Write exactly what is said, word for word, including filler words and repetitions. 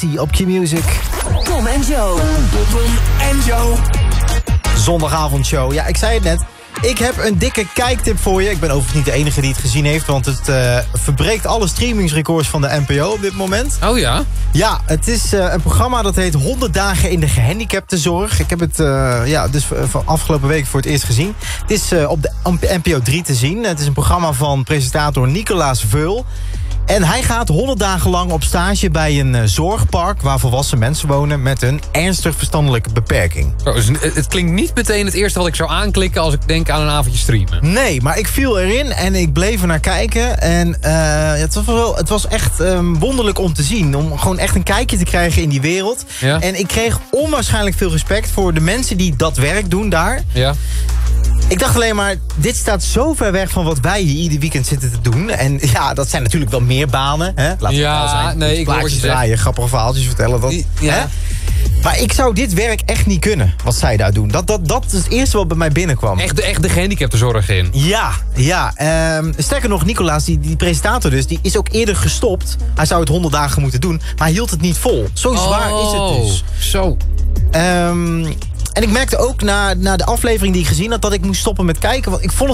Op Q-Music. Tom en Joe. Tom en Joe. Zondagavondshow. Ja, ik zei het net. Ik heb een dikke kijktip voor je. Ik ben overigens niet de enige die het gezien heeft, want het uh, verbreekt alle streamingsrecords van de N P O op dit moment. Oh ja? Ja, het is uh, een programma dat heet honderd dagen in de gehandicaptenzorg. Ik heb het uh, ja, dus van afgelopen week voor het eerst gezien. Het is uh, op de N P O drie te zien. Het is een programma van presentator Nicolaas Veul. En hij gaat honderd dagen lang op stage bij een uh, zorgpark waar volwassen mensen wonen met een ernstig verstandelijke beperking. Oh, dus het klinkt niet meteen het eerste wat ik zou aanklikken als ik denk aan een avondje streamen. Nee, maar ik viel erin en ik bleef er naar kijken. En uh, het, was wel, het was echt um, wonderlijk om te zien. Om gewoon echt een kijkje te krijgen in die wereld. Ja. En ik kreeg onwaarschijnlijk veel respect voor de mensen die dat werk doen daar. Ja. Ik dacht alleen maar, dit staat zo ver weg van wat wij hier ieder weekend zitten te doen. En ja, dat zijn natuurlijk wel meer banen. Hè? Laten we ja, wel zijn. nee, ik hoor plaatjes wat je draaien, grappige verhaaltjes vertellen. Dat, ja. Hè? Maar ik zou dit werk echt niet kunnen, wat zij daar doen. Dat, dat, dat is het eerste wat bij mij binnenkwam. Echt de, echt de gehandicaptenzorg in. Ja, ja. Um, sterker nog, Nicolaas, die, die presentator dus, die is ook eerder gestopt. Hij zou het honderd dagen moeten doen, maar hij hield het niet vol. Zo zwaar oh, is het dus. Zo. Um, en ik merkte ook na, na de aflevering die ik gezien had, dat ik moest stoppen met kijken. Want ik vond het